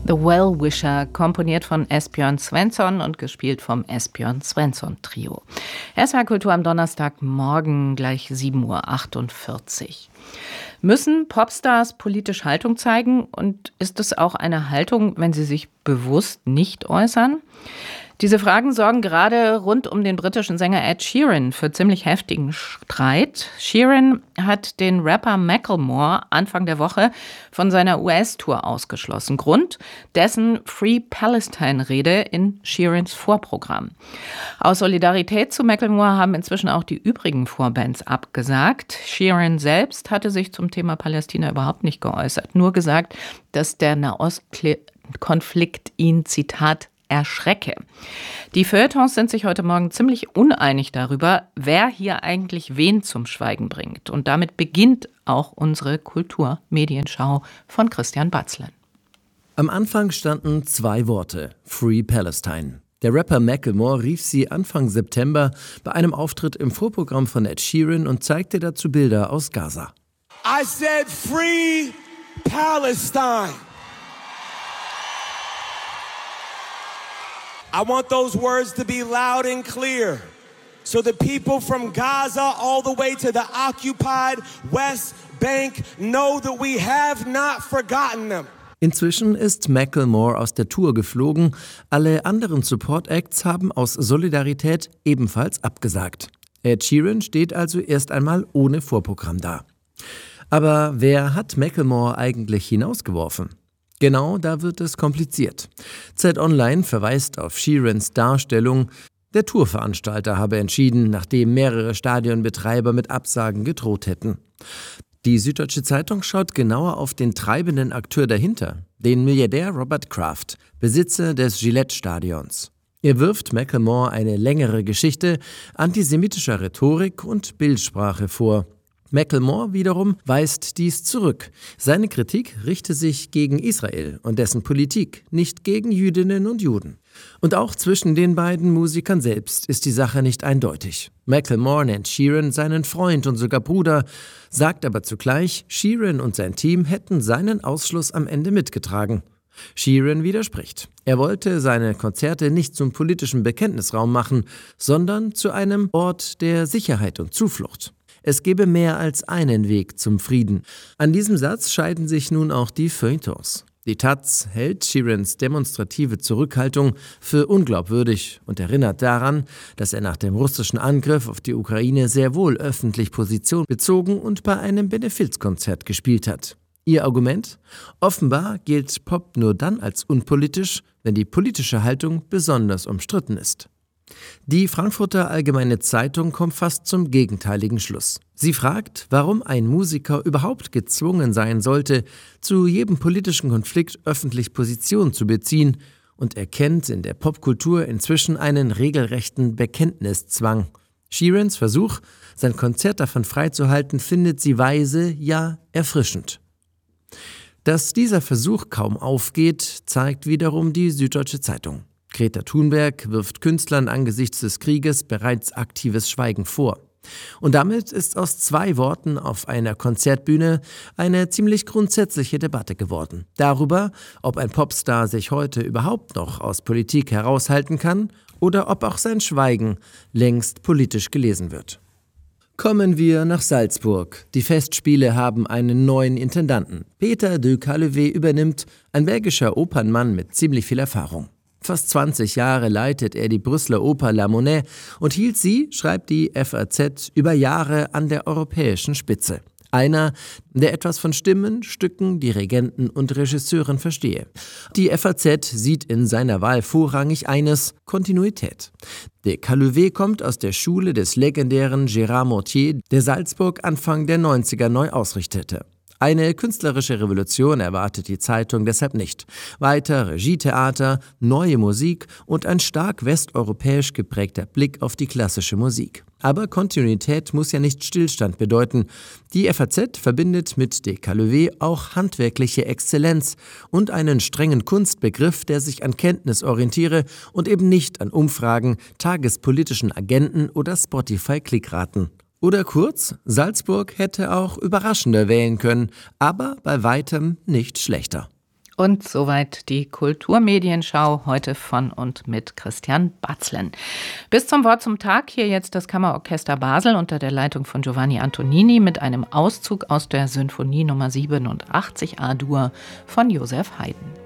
The Well-Wisher, komponiert von Esbjörn Svensson und gespielt vom Esbjörn Svensson Trio. SWR Kultur am Donnerstagmorgen gleich 7:48 Uhr. Müssen Popstars politisch Haltung zeigen? Und ist es auch eine Haltung, wenn sie sich bewusst nicht äußern? Diese Fragen sorgen gerade rund um den britischen Sänger Ed Sheeran für ziemlich heftigen Streit. Sheeran hat den Rapper Macklemore Anfang der Woche von seiner US-Tour ausgeschlossen. Grund dessen Free Palestine-Rede in Sheerans Vorprogramm. Aus Solidarität zu Macklemore haben inzwischen auch die übrigen Vorbands abgesagt. Sheeran selbst hatte sich zum Thema Palästina überhaupt nicht geäußert. Nur gesagt, dass der Nahostkonflikt ihn, Zitat, erschrecke. Die Feuilletons sind sich heute Morgen ziemlich uneinig darüber, wer hier eigentlich wen zum Schweigen bringt. Und damit beginnt auch unsere Kulturmedienschau von Christian Batzlen. Am Anfang standen 2 Worte: Free Palestine. Der Rapper Macklemore rief sie Anfang September bei einem Auftritt im Vorprogramm von Ed Sheeran und zeigte dazu Bilder aus Gaza. I said Free Palestine. I want those words to be loud and clear, so the people from Gaza all the way to the occupied West Bank know that we have not forgotten them. Inzwischen ist Macklemore aus der Tour geflogen. Alle anderen Support-Acts haben aus Solidarität ebenfalls abgesagt. Ed Sheeran steht also erst einmal ohne Vorprogramm da. Aber wer hat Macklemore eigentlich hinausgeworfen? Genau, da wird es kompliziert. Zeit Online verweist auf Sheerans Darstellung. Der Tourveranstalter habe entschieden, nachdem mehrere Stadionbetreiber mit Absagen gedroht hätten. Die Süddeutsche Zeitung schaut genauer auf den treibenden Akteur dahinter, den Milliardär Robert Kraft, Besitzer des Gillette-Stadions. Er wirft Macklemore eine längere Geschichte antisemitischer Rhetorik und Bildsprache vor. Macklemore wiederum weist dies zurück. Seine Kritik richte sich gegen Israel und dessen Politik, nicht gegen Jüdinnen und Juden. Und auch zwischen den beiden Musikern selbst ist die Sache nicht eindeutig. Macklemore nennt Sheeran seinen Freund und sogar Bruder, sagt aber zugleich, Sheeran und sein Team hätten seinen Ausschluss am Ende mitgetragen. Sheeran widerspricht. Er wollte seine Konzerte nicht zum politischen Bekenntnisraum machen, sondern zu einem Ort der Sicherheit und Zuflucht. Es gebe mehr als einen Weg zum Frieden. An diesem Satz scheiden sich nun auch die Feuilletons. Die Taz hält Sheerans demonstrative Zurückhaltung für unglaubwürdig und erinnert daran, dass er nach dem russischen Angriff auf die Ukraine sehr wohl öffentlich Position bezogen und bei einem Benefizkonzert gespielt hat. Ihr Argument? Offenbar gilt Pop nur dann als unpolitisch, wenn die politische Haltung besonders umstritten ist. Die Frankfurter Allgemeine Zeitung kommt fast zum gegenteiligen Schluss. Sie fragt, warum ein Musiker überhaupt gezwungen sein sollte, zu jedem politischen Konflikt öffentlich Position zu beziehen, und erkennt in der Popkultur inzwischen einen regelrechten Bekenntniszwang. Sheerans Versuch, sein Konzert davon freizuhalten, findet sie weise, ja erfrischend. Dass dieser Versuch kaum aufgeht, zeigt wiederum die Süddeutsche Zeitung. Greta Thunberg wirft Künstlern angesichts des Krieges bereits aktives Schweigen vor. Und damit ist aus 2 Worten auf einer Konzertbühne eine ziemlich grundsätzliche Debatte geworden. Darüber, ob ein Popstar sich heute überhaupt noch aus Politik heraushalten kann oder ob auch sein Schweigen längst politisch gelesen wird. Kommen wir nach Salzburg. Die Festspiele haben einen neuen Intendanten. Peter de Caluvet übernimmt, ein belgischer Opernmann mit ziemlich viel Erfahrung. Fast 20 Jahre leitet er die Brüsseler Oper La Monnaie und hielt sie, schreibt die FAZ, über Jahre an der europäischen Spitze. Einer, der etwas von Stimmen, Stücken, Dirigenten und Regisseuren verstehe. Die FAZ sieht in seiner Wahl vorrangig eines: Kontinuität. De Caluvet kommt aus der Schule des legendären Gérard Mortier, der Salzburg Anfang der 90er neu ausrichtete. Eine künstlerische Revolution erwartet die Zeitung deshalb nicht. Weiter Regietheater, neue Musik und ein stark westeuropäisch geprägter Blick auf die klassische Musik. Aber Kontinuität muss ja nicht Stillstand bedeuten. Die FAZ verbindet mit de Caluvet auch handwerkliche Exzellenz und einen strengen Kunstbegriff, der sich an Kenntnis orientiere und eben nicht an Umfragen, tagespolitischen Agenden oder Spotify-Klickraten. Oder kurz, Salzburg hätte auch überraschender wählen können, aber bei weitem nicht schlechter. Und soweit die Kulturmedienschau heute von und mit Christian Batzlen. Bis zum Wort zum Tag hier jetzt das Kammerorchester Basel unter der Leitung von Giovanni Antonini mit einem Auszug aus der Sinfonie Nummer 87 A-Dur von Joseph Haydn.